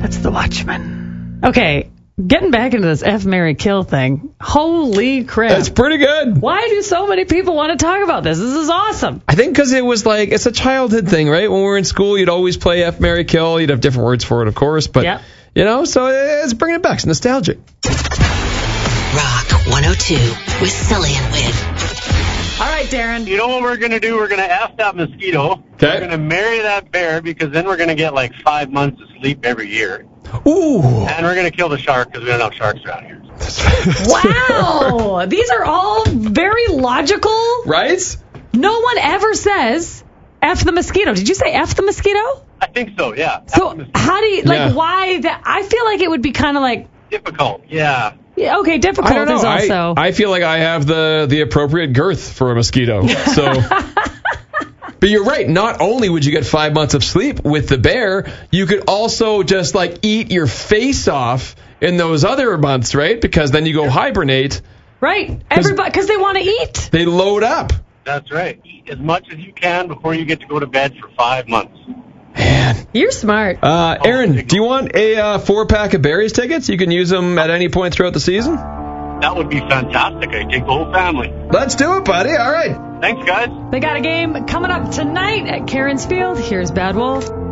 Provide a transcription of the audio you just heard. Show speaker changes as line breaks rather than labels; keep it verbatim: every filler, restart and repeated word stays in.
That's the Watchmen. Okay, getting back into this F, Marry, Kill thing. Holy crap.
That's pretty good.
Why do so many people want to talk about this? This is awesome.
I think because it was like, it's a childhood thing, right? When we were in school, you'd always play F, Marry, Kill. You'd have different words for it, of course. But,
yep.
you know, so it's bringing it back. It's nostalgic.
Rock one oh two with Sully and Win.
All right, Darren.
You know what we're going to do? We're going to F that mosquito.
Okay.
We're going to marry that bear because then we're going to get like five months of sleep every year.
Ooh.
And we're going to kill the shark because we don't have sharks around here.
Wow. These are all very logical.
Right?
No one ever says F the mosquito. Did you say F the mosquito?
I think so, yeah.
So how do you, like,
Yeah.
why that? I feel like it would be kind of like,
Difficult, yeah.
yeah, okay, difficult
I don't know.
is also.
I, I feel like I have the, the appropriate girth for a mosquito. So, but you're right. Not only would you get five months of sleep with the bear, you could also just like eat your face off in those other months, right? Because then you go hibernate.
Right. Everybody, because they want to eat.
They load up.
That's right. Eat as much as you can before you get to go to bed for five months.
Man.
You're smart.
Uh, Aaron, do you want a uh, four-pack of Berries tickets? You can use them at any point throughout the season.
That would be fantastic. I'd take the whole family.
Let's do it, buddy. All right.
Thanks, guys.
They got a game coming up tonight at Cairns Field. Here's Bad Wolf.